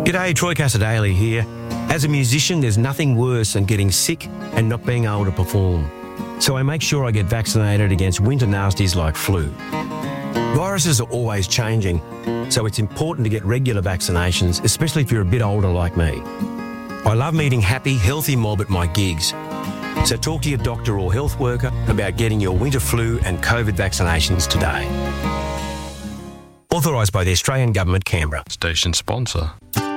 G'day, Troy Casadale here. As a musician, there's nothing worse than getting sick and not being able to perform. So I make sure I get vaccinated against winter nasties like flu. Viruses are always changing, so it's important to get regular vaccinations, especially if you're a bit older like me. I love meeting happy, healthy mob at my gigs. So talk to your doctor or health worker about getting your winter flu and COVID vaccinations today. Authorised by the Australian Government, Canberra. Station sponsor.